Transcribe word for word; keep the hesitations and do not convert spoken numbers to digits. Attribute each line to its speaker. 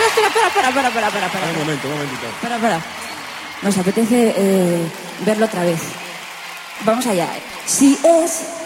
Speaker 1: espera, espera, espera, espera, espera, espera, espera.
Speaker 2: Un momento, un momentito.
Speaker 1: Espera, espera. Nos apetece eh, verlo otra vez. Vamos allá. Si es